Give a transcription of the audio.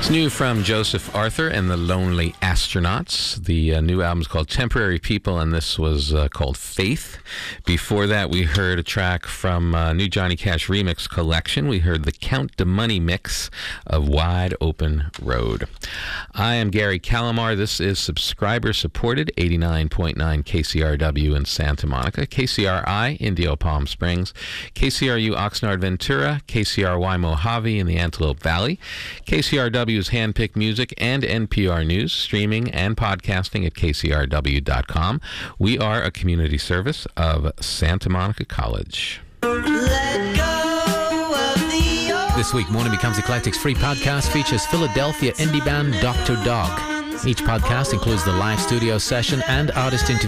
It's new from Joseph Arthur and the Lonely Astronauts. The new album's called Temporary People, and this was called Faith. Before that, we heard a track from new Johnny Cash remix collection. We heard the Count the Money mix of Wide Open Road. I am Gary Calamar. This is subscriber-supported 89.9 KCRW in Santa Monica, KCRI Indio Palm Springs, KCRU Oxnard Ventura, KCRY Mojave in the Antelope Valley, KCRW's handpicked music and NPR News, streaming and podcasting at kcrw.com. We are a community service of Santa Monica College. This week, Morning Becomes Eclectic's free podcast features Philadelphia indie band Dr. Dog. Each podcast includes the live studio session and artist interview